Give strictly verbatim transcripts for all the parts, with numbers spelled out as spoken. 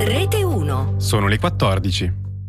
Rete uno. Sono le quattordici.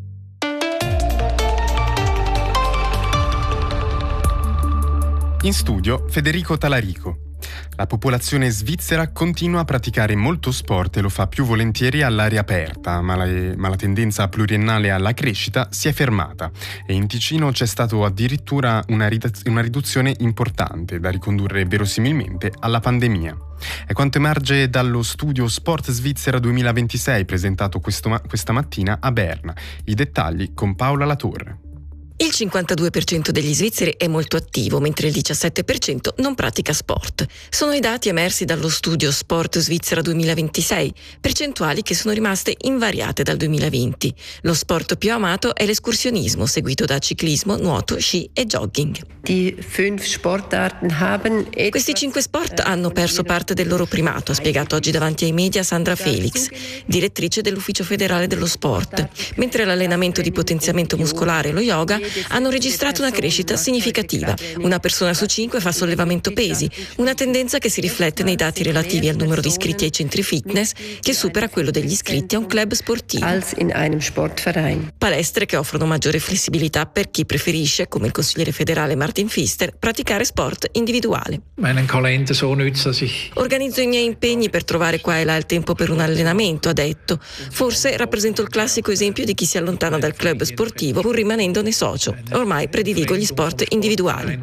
In studio Federico Talarico. La popolazione svizzera continua a praticare molto sport e lo fa più volentieri all'aria aperta, ma la, ma la tendenza pluriennale alla crescita si è fermata e in Ticino c'è stato addirittura una, ridaz- una riduzione importante da ricondurre verosimilmente alla pandemia. È quanto emerge dallo studio Sport Svizzera duemilaventisei presentato questo ma- questa mattina a Berna. I dettagli con Paola Latorre. Il cinquantadue per cento degli svizzeri è molto attivo, mentre il diciassette per cento non pratica sport. Sono i dati emersi dallo studio Sport Svizzera duemilaventisei, percentuali che sono rimaste invariate dal duemilaventi. Lo sport più amato è l'escursionismo, seguito da ciclismo, nuoto, sci e jogging. Questi cinque sport hanno perso parte del loro primato, ha spiegato oggi davanti ai media Sandra Felix, direttrice dell'Ufficio federale dello sport, mentre l'allenamento di potenziamento muscolare e lo yoga hanno registrato una crescita significativa. Una persona su cinque fa sollevamento pesi, una tendenza che si riflette nei dati relativi al numero di iscritti ai centri fitness, che supera quello degli iscritti a un club sportivo. Palestre che offrono maggiore flessibilità per chi preferisce, come il consigliere federale Martin Pfister, praticare sport individuale. Organizzo i miei impegni per trovare qua e là il tempo per un allenamento, ha detto. Forse rappresento il classico esempio di chi si allontana dal club sportivo pur rimanendo nei socio. Ormai prediligo gli sport individuali.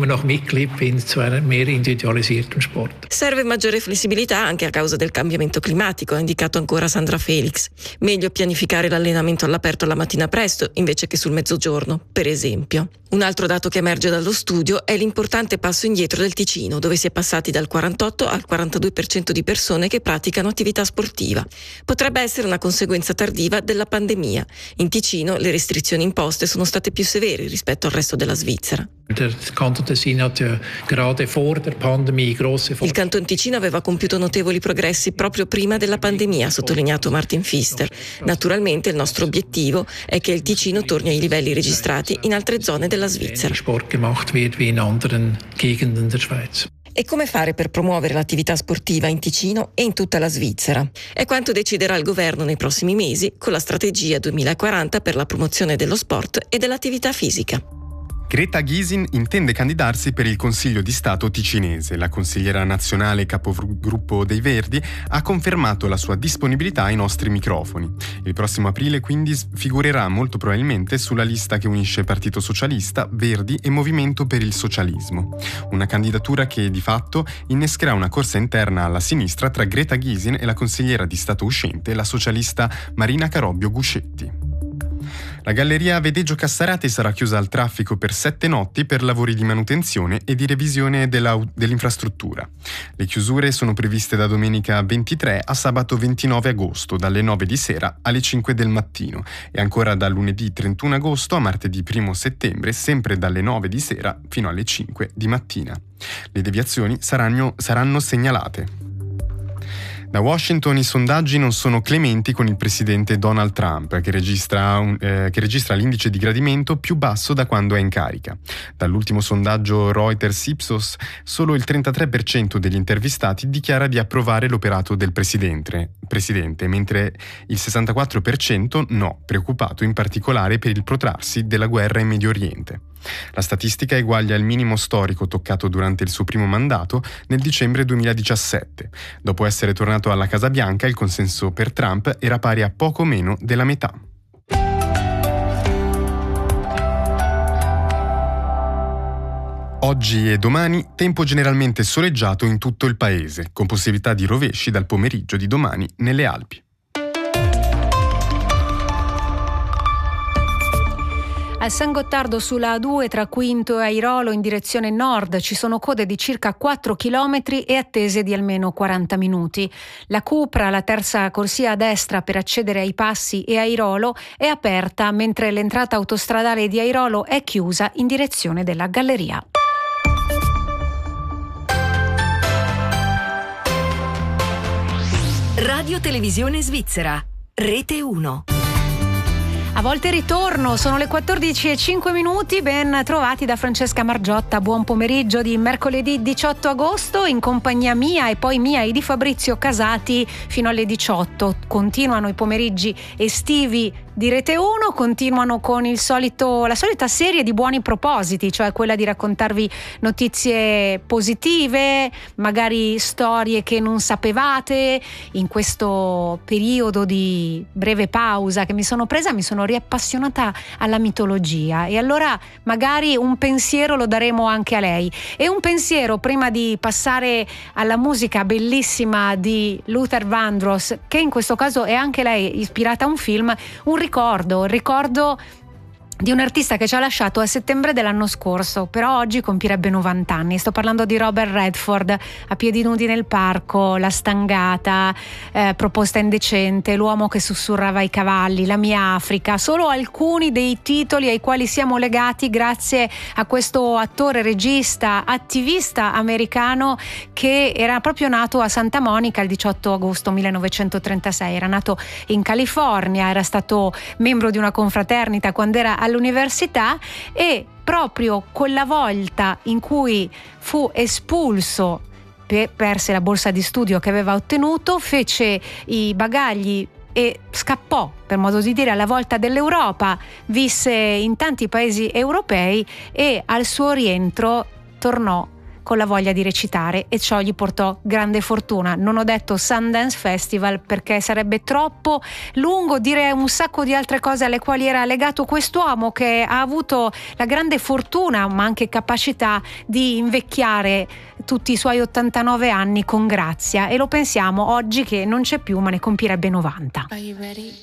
Serve maggiore flessibilità anche a causa del cambiamento climatico, ha indicato ancora Sandra Felix. Meglio pianificare l'allenamento all'aperto la mattina presto invece che sul mezzogiorno, per esempio. Un altro dato che emerge dallo studio è l'importante passo indietro del Ticino, dove si è passati dal quarantotto al quarantadue per cento di persone che praticano attività sportiva. Potrebbe essere una conseguenza tardiva della pandemia. In Ticino le restrizioni imposte sono state più severi rispetto al resto della Svizzera. Il Canton Ticino aveva compiuto notevoli progressi proprio prima della pandemia, ha sottolineato Martin Pfister. Naturalmente il nostro obiettivo è che il Ticino torni ai livelli registrati in altre zone della Svizzera. E come fare per promuovere l'attività sportiva in Ticino e in tutta la Svizzera? È quanto deciderà il governo nei prossimi mesi con la strategia duemilaquaranta per la promozione dello sport e dell'attività fisica. Greta Gysin intende candidarsi per il Consiglio di Stato ticinese. La consigliera nazionale capogruppo dei Verdi ha confermato la sua disponibilità ai nostri microfoni. Il prossimo aprile quindi figurerà molto probabilmente sulla lista che unisce Partito Socialista, Verdi e Movimento per il Socialismo. Una candidatura che di fatto innescherà una corsa interna alla sinistra tra Greta Gysin e la consigliera di Stato uscente, la socialista Marina Carobbio Guscetti. La galleria Vedeggio Cassarate sarà chiusa al traffico per sette notti per lavori di manutenzione e di revisione della, dell'infrastruttura. Le chiusure sono previste da domenica ventitré a sabato ventinove agosto, dalle nove di sera alle cinque del mattino, e ancora da lunedì trentuno agosto a martedì primo settembre, sempre dalle nove di sera fino alle cinque di mattina. Le deviazioni saranno, saranno segnalate. Da Washington i sondaggi non sono clementi con il presidente Donald Trump, che registra, un, eh, che registra l'indice di gradimento più basso da quando è in carica. Dall'ultimo sondaggio Reuters-Ipsos, solo il trentatré per cento degli intervistati dichiara di approvare l'operato del presidente, presidente, mentre il sessantaquattro per cento no, preoccupato in particolare per il protrarsi della guerra in Medio Oriente. La statistica eguaglia il minimo storico toccato durante il suo primo mandato nel dicembre duemiladiciassette. Dopo essere tornato alla Casa Bianca, il consenso per Trump era pari a poco meno della metà. Oggi e domani tempo generalmente soleggiato in tutto il paese, con possibilità di rovesci dal pomeriggio di domani nelle Alpi. A San Gottardo sulla A due tra Quinto e Airolo in direzione nord ci sono code di circa quattro chilometri e attese di almeno quaranta minuti. La Cupra, la terza corsia a destra per accedere ai Passi e Airolo, è aperta, mentre l'entrata autostradale di Airolo è chiusa in direzione della Galleria. Radio Televisione Svizzera, Rete uno. A volte ritorno, sono le quattordici e cinque minuti, ben trovati da Francesca Margiotta. Buon pomeriggio di mercoledì diciotto agosto in compagnia mia e poi mia e di Fabrizio Casati fino alle diciotto. Continuano i pomeriggi estivi di Rete uno, continuano con il solito, la solita serie di buoni propositi, cioè quella di raccontarvi notizie positive, magari storie che non sapevate. In questo periodo di breve pausa che mi sono presa, mi sono riappassionata alla mitologia e allora magari un pensiero lo daremo anche a lei. E un pensiero prima di passare alla musica bellissima di Luther Vandross, che in questo caso è anche lei ispirata a un film, un ricordo, un ricordo di un artista che ci ha lasciato a settembre dell'anno scorso, però oggi compierebbe novanta anni. Sto parlando di Robert Redford, A piedi nudi nel parco, La stangata, eh, Proposta indecente, L'uomo che sussurrava ai cavalli, La mia Africa, solo alcuni dei titoli ai quali siamo legati grazie a questo attore, regista, attivista americano che era proprio nato a Santa Monica il diciotto agosto millenovecentotrentasei. Era nato in California, era stato membro di una confraternita quando era all'università e proprio quella volta in cui fu espulso, perse la borsa di studio che aveva ottenuto, fece i bagagli e scappò, per modo di dire, alla volta dell'Europa, visse in tanti paesi europei e al suo rientro tornò con la voglia di recitare e ciò gli portò grande fortuna. Non ho detto Sundance Festival perché sarebbe troppo lungo dire un sacco di altre cose alle quali era legato quest'uomo che ha avuto la grande fortuna ma anche capacità di invecchiare tutti i suoi ottantanove anni con grazia, e lo pensiamo oggi che non c'è più ma ne compierebbe novanta. Are you ready?